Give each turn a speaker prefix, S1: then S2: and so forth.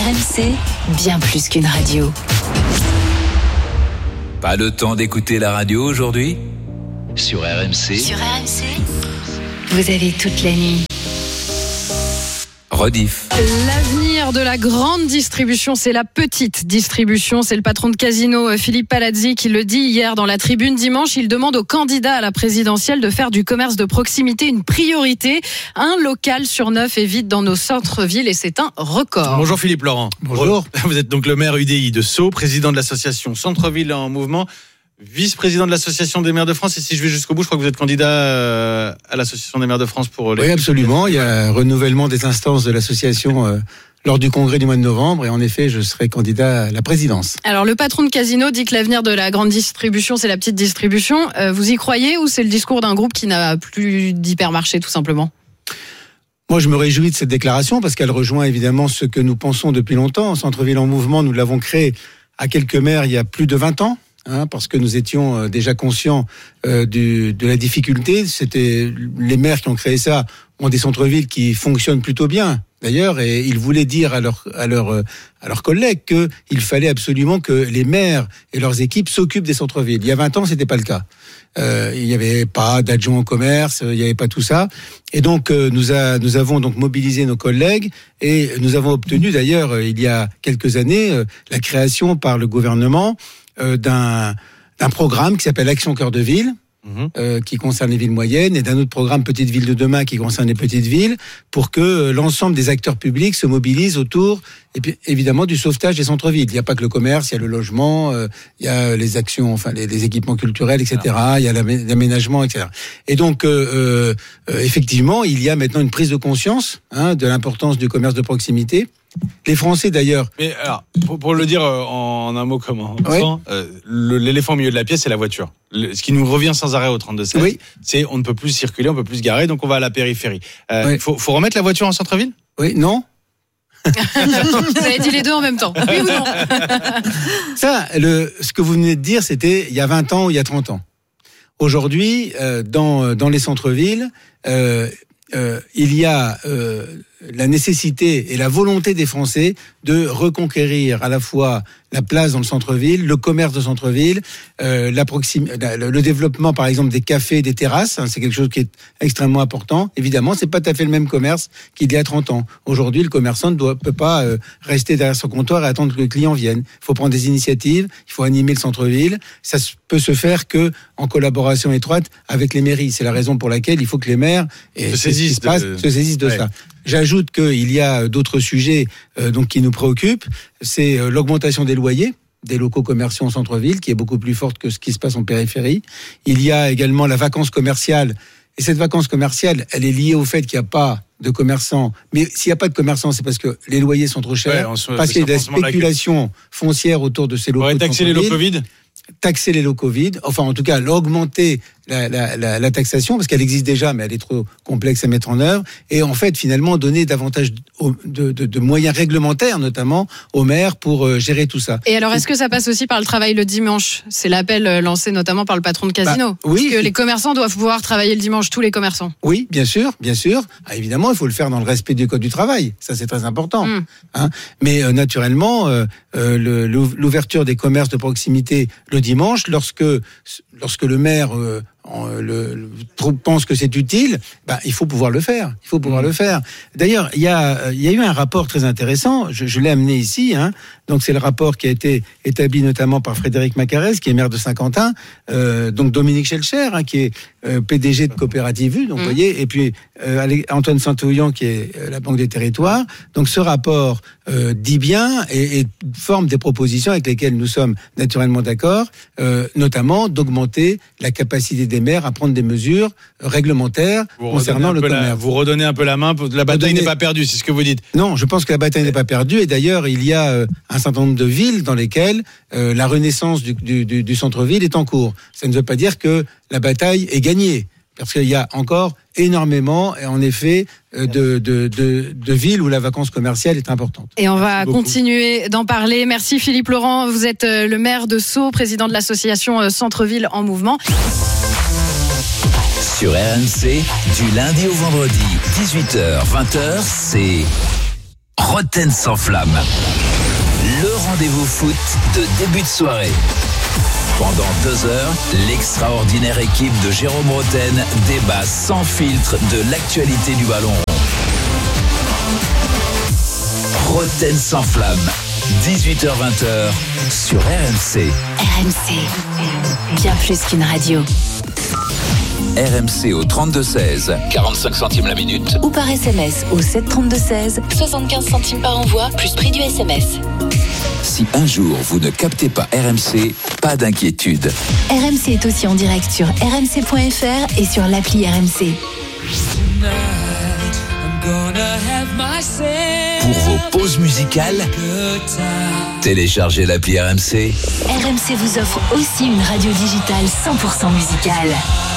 S1: RMC, bien plus qu'une radio.
S2: Pas le temps d'écouter la radio aujourd'hui ? Sur RMC.
S1: Sur RMC, vous avez toute la nuit.
S2: Rediff.
S3: L'avenir de la grande distribution, c'est la petite distribution. C'est le patron de Casino, Philippe Palazzi, qui le dit hier dans la Tribune. Dimanche, il demande aux candidats à la présidentielle de faire du commerce de proximité une priorité. Un local sur 9 est vide dans nos centres-villes et c'est un record.
S4: Bonjour Philippe Laurent.
S5: Bonjour.
S4: Vous êtes donc le maire UDI de Sceaux, président de l'association Centre-Ville en Mouvement, vice-président de l'association des maires de France. Et si je vais jusqu'au bout, je crois que vous êtes candidat à l'association des maires de France pour les...
S5: Oui, absolument. Il y a un renouvellement des instances de l'association lors du congrès du mois de novembre. Et en effet, je serai candidat à la présidence.
S3: Alors, le patron de Casino dit que l'avenir de la grande distribution, c'est la petite distribution. Vous y croyez ou c'est le discours d'un groupe qui n'a plus d'hypermarché, tout simplement ?
S5: Moi, je me réjouis de cette déclaration parce qu'elle rejoint évidemment ce que nous pensons depuis longtemps. Centre-Ville en Mouvement, nous l'avons créé à quelques maires il y a plus de 20 ans. Parce que nous étions déjà conscients de la difficulté. C'était les maires qui ont créé ça ont des centres-villes qui fonctionnent plutôt bien d'ailleurs, et ils voulaient dire à leurs collègues qu'il fallait absolument que les maires et leurs équipes s'occupent des centres-villes. Il y a 20 ans, c'était pas le cas. Il n'y avait pas d'adjoint au commerce, il n'y avait pas tout ça. Et donc nous avons donc mobilisé nos collègues et nous avons obtenu d'ailleurs il y a quelques années la création par le gouvernement d'un programme qui s'appelle Action Cœur de Ville, qui concerne les villes moyennes, et d'un autre programme Petites Villes de demain qui concerne les petites villes, pour que l'ensemble des acteurs publics se mobilisent autour, et puis évidemment, du sauvetage des centres-villes. Il n'y a pas que le commerce, il y a le logement, il y a les actions, enfin les équipements culturels, etc. Il y a l'aménagement, etc. Et donc, effectivement, il y a maintenant une prise de conscience de l'importance du commerce de proximité. Les Français d'ailleurs.
S4: Mais alors, pour le dire en un mot comme en enfant, l'éléphant au milieu de la pièce, c'est la voiture. Ce qui nous revient sans arrêt au 32-16, c'est on ne peut plus circuler, on ne peut plus se garer, donc on va à la périphérie. Faut remettre la voiture en centre-ville ?
S5: Oui, non.
S3: Vous avez dit les deux en même temps. Oui ou non ?
S5: Ça, ce que vous venez de dire, c'était il y a 20 ans ou il y a 30 ans. Aujourd'hui, dans les centres-villes, il y a la nécessité et la volonté des Français de reconquérir à la fois la place dans le centre-ville, le commerce de centre-ville, le développement par exemple des cafés, des terrasses, c'est quelque chose qui est extrêmement important. Évidemment, c'est pas tout à fait le même commerce qu'il y a 30 ans. Aujourd'hui, le commerçant ne peut pas rester derrière son comptoir et attendre que le client vienne. Il faut prendre des initiatives, il faut animer le centre-ville. Ça peut se faire que en collaboration étroite avec les mairies. C'est la raison pour laquelle il faut que les maires se saisissent de ça. J'ajoute qu'il y a d'autres sujets donc qui nous préoccupent. C'est l'augmentation des loyers des locaux commerciaux en centre-ville, qui est beaucoup plus forte que ce qui se passe en périphérie. Il y a également la vacance commerciale. Et cette vacance commerciale, elle est liée au fait qu'il n'y a pas de commerçants. Mais s'il n'y a pas de commerçants, c'est parce que les loyers sont trop chers, parce qu'il y a de la spéculation foncière autour de ces locaux.
S4: On va taxer les locaux vides ?
S5: Taxer les locaux vides, enfin en tout cas l'augmenter la taxation, parce qu'elle existe déjà mais elle est trop complexe à mettre en œuvre, et en fait finalement donner davantage de moyens réglementaires notamment aux maires pour gérer tout ça.
S3: Et alors est-ce que ça passe aussi par le travail le dimanche ? C'est l'appel lancé notamment par le patron de Casino.
S5: Oui.
S3: Parce que les commerçants doivent pouvoir travailler le dimanche, tous les commerçants.
S5: Oui, bien sûr. Évidemment, il faut le faire dans le respect du code du travail, ça c'est très important. Mais naturellement, l'ouverture des commerces de proximité le dimanche, lorsque le maire pense que c'est utile, il faut pouvoir le faire. D'ailleurs, il y a eu un rapport très intéressant. Je l'ai amené ici. Donc c'est le rapport qui a été établi notamment par Frédéric Macarès, qui est maire de Saint-Quentin, donc Dominique Schelcher, qui est PDG de Coopérative U, donc vous voyez, et puis Antoine Saint-Ouillan, qui est la Banque des Territoires. Donc ce rapport dit bien et forme des propositions avec lesquelles nous sommes naturellement d'accord, notamment d'augmenter la capacité des maires à prendre des mesures réglementaires concernant le commerce.
S4: Vous redonnez un peu la main, la bataille n'est pas perdue, c'est ce que vous dites.
S5: Non, je pense que la bataille n'est pas perdue, et d'ailleurs il y a un certain nombre de villes dans lesquelles la renaissance du centre-ville est en cours. Ça ne veut pas dire que la bataille est gagnée, parce qu'il y a encore énormément, en effet, de villes où la vacance commerciale est importante.
S3: Et on va continuer d'en parler. Merci Philippe Laurent, vous êtes le maire de Sceaux, président de l'association Centre-Ville en Mouvement.
S2: Sur RMC, du lundi au vendredi, 18h-20h, c'est Roten sans flamme. Le rendez-vous foot de début de soirée. Pendant 2 heures, l'extraordinaire équipe de Jérôme Roten débat sans filtre de l'actualité du ballon. Roten sans flamme, 18h-20h sur RMC.
S1: RMC, bien plus qu'une radio.
S2: RMC au 32-16, 45 centimes la minute.
S1: Ou par SMS au 732-16, 75 centimes par envoi, plus prix du SMS.
S2: Si un jour vous ne captez pas RMC, pas d'inquiétude.
S1: RMC est aussi en direct sur rmc.fr et sur l'appli RMC.
S2: Pour vos pauses musicales, téléchargez l'appli RMC.
S1: RMC vous offre aussi une radio digitale 100% musicale.